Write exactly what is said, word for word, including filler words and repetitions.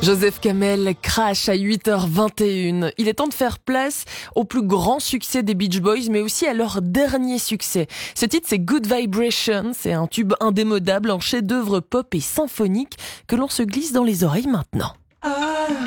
Joseph Kamel crash à huit heures vingt et une. Il est temps de faire place au plus grand succès des Beach Boys, mais aussi à leur dernier succès. Ce titre, c'est Good Vibration. C'est un tube indémodable, un chef-d'œuvre pop et symphonique que l'on se glisse dans les oreilles maintenant.